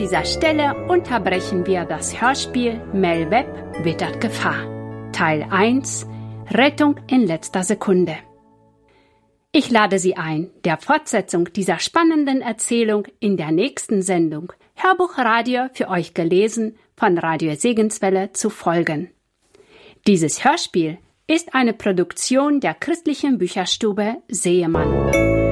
dieser Stelle unterbrechen wir das Hörspiel Mel Webb wittert Gefahr. Teil 1 – Rettung in letzter Sekunde. Ich lade Sie ein, der Fortsetzung dieser spannenden Erzählung in der nächsten Sendung Hörbuchradio für euch gelesen von Radio Segenswelle zu folgen. Dieses Hörspiel ist eine Produktion der christlichen Bücherstube Seemann.